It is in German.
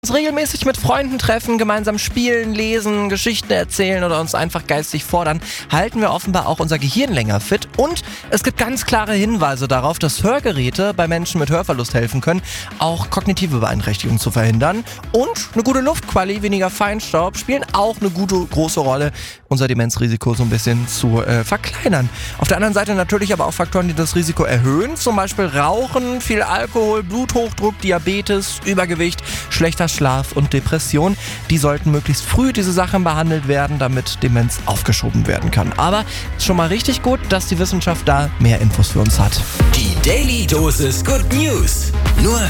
Uns regelmäßig mit Freunden treffen, gemeinsam spielen, lesen, Geschichten erzählen oder uns einfach geistig fordern, halten wir offenbar auch unser Gehirn länger fit. Und es gibt ganz klare Hinweise darauf, dass Hörgeräte bei Menschen mit Hörverlust helfen können, auch kognitive Beeinträchtigungen zu verhindern. Und eine gute Luftqualität, weniger Feinstaub spielen auch eine gute, große Rolle, unser Demenzrisiko so ein bisschen zu verkleinern. Auf der anderen Seite natürlich aber auch Faktoren, die das Risiko erhöhen, zum Beispiel Rauchen, viel Alkohol, Bluthochdruck, Diabetes, Übergewicht, schlechter Schlaf und Depression. Die sollten möglichst früh diese Sachen behandelt werden, damit Demenz aufgeschoben werden kann. Aber ist schon mal richtig gut, dass die Wissenschaft da mehr Infos für uns hat. Die Daily Dosis Good News. Nur